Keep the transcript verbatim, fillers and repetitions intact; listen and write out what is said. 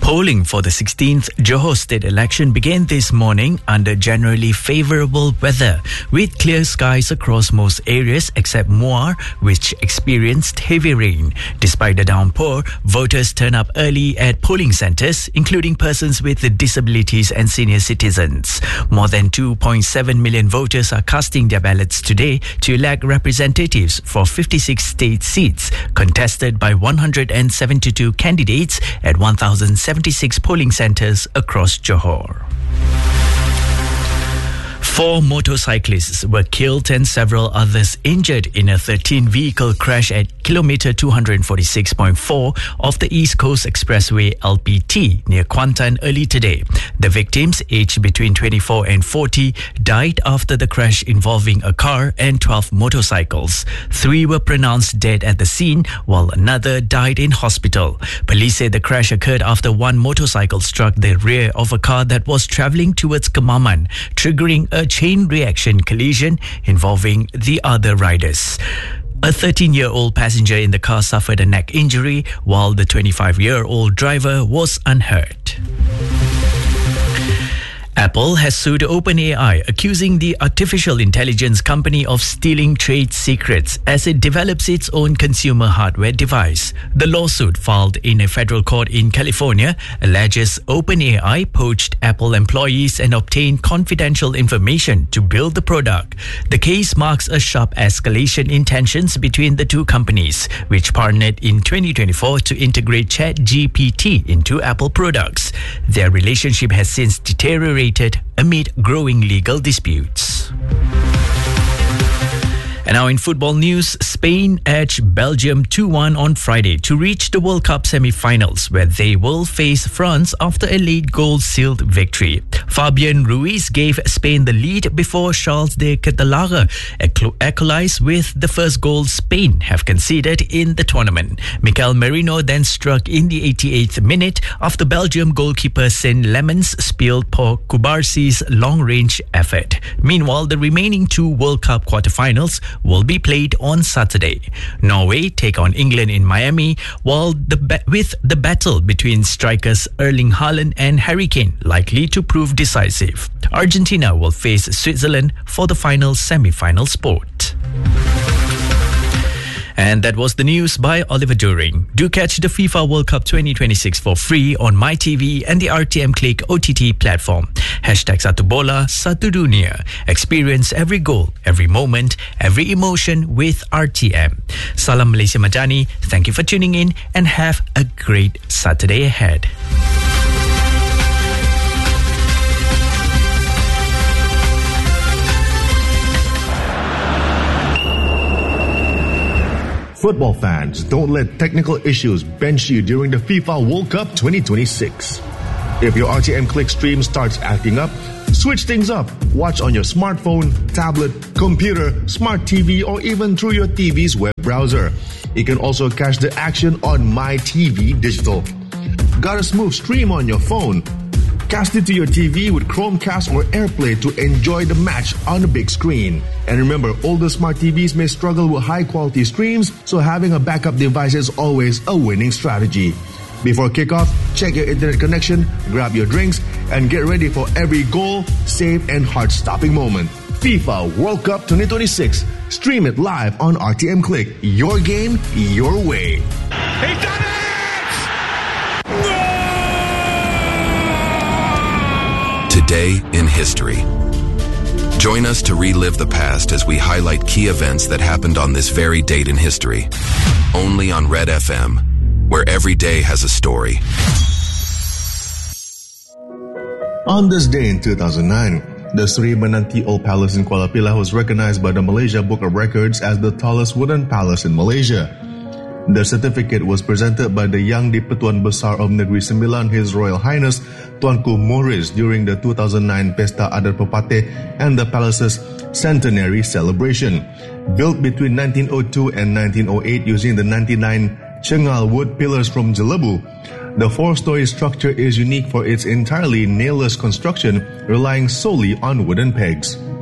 Polling for the sixteenth Johor state election began this morning under generally favourable weather, with clear skies across most areas except Muar, which experienced heavy rain. Despite the downpour, voters turn up early at polling centres, including persons with disabilities and senior citizens. More than two point seven million voters are casting their ballots today to elect representatives for fifty-six state seats, contested by one hundred seventy-two candidates at one thousand seventy-six polling centres across Johor. Four motorcyclists were killed and several others injured in a thirteen-vehicle crash at kilometre two hundred forty-six point four of the East Coast Expressway L P T near Kuantan early today. The victims, aged between twenty-four and forty, died after the crash involving a car and twelve motorcycles. Three were pronounced dead at the scene, while another died in hospital. Police say the crash occurred after one motorcycle struck the rear of a car that was travelling towards Kemaman, triggering a chain reaction collision involving the other riders. A thirteen-year-old passenger in the car suffered a neck injury, while the twenty-five-year-old driver was unhurt. Apple has sued OpenAI, accusing the artificial intelligence company of stealing trade secrets as it develops its own consumer hardware device. The lawsuit, filed in a federal court in California, alleges OpenAI poached Apple employees and obtained confidential information to build the product. The case marks a sharp escalation in tensions between the two companies, which partnered in twenty twenty-four to integrate ChatGPT into Apple products. Their relationship has since deteriorated amid growing legal disputes. And now in football news, Spain edged Belgium two one on Friday to reach the World Cup semi-finals, where they will face France after a late goal-sealed victory. Fabian Ruiz gave Spain the lead before Charles de Ketelaere equalized with the first goal Spain have conceded in the tournament. Mikel Merino then struck in the eighty-eighth minute after Belgium goalkeeper Saint-Lemens spilled Pau Cubarsi's long-range effort. Meanwhile, the remaining two World Cup quarterfinals will be played on Saturday. Norway take on England in Miami, while the ba- with the battle between strikers Erling Haaland and Harry Kane likely to prove decisive. Argentina will face Switzerland for the final semi-final spot. And that was the news by Oliver During. Do catch the FIFA World Cup twenty twenty-six for free on MyTV and the R T M Click O T T platform. Hashtag Satu Bola, Satu Dunia. Experience every goal, every moment, every emotion with R T M. Salam Malaysia Madani. Thank you for tuning in and have a great Saturday ahead. Football fans, don't let technical issues bench you during the FIFA World Cup twenty twenty-six. If your R T M Click stream starts acting up, switch things up. Watch on your smartphone, tablet, computer, smart T V, or even through your T V's web browser. You can also catch the action on MyTV Digital. Got a smooth stream on your phone? Cast it to your T V with Chromecast or AirPlay to enjoy the match on the big screen. And remember, older smart T Vs may struggle with high-quality streams, so having a backup device is always a winning strategy. Before kickoff, check your internet connection, grab your drinks, and get ready for every goal, save, and heart-stopping moment. FIFA World Cup twenty twenty-six. Stream it live on R T M Click. Your game, your way. He's done it! Today in history. Join us to relive the past as we highlight key events that happened on this very date in history. Only on Red F M, where every day has a story. On this day in two thousand nine, the Sri Menanti Old Palace in Kuala Pilah was recognized by the Malaysia Book of Records as the tallest wooden palace in Malaysia. The certificate was presented by the Yang di-Pertuan Besar of Negeri Sembilan, His Royal Highness Tuanku Morris, during the two thousand nine Pesta Adat Pepateh and the palace's centenary celebration. Built between nineteen oh two and nineteen oh eight using the ninety-nine Chengal wood pillars from Jelebu, the four-story structure is unique for its entirely nailless construction, relying solely on wooden pegs.